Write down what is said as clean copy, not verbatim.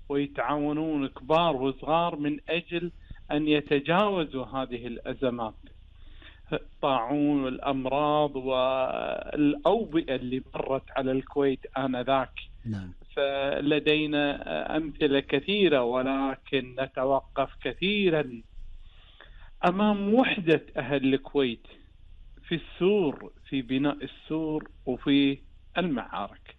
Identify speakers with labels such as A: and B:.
A: ويتعاونون كبار وصغار من أجل أن يتجاوزوا هذه الأزمات، الطاعون والأمراض والأوبئة اللي مرت على الكويت آنذاك.
B: نعم.
A: فلدينا أمثلة كثيرة، ولكن نتوقف كثيرا أمام وحدة أهل الكويت في السور، في بناء السور وفي المعارك.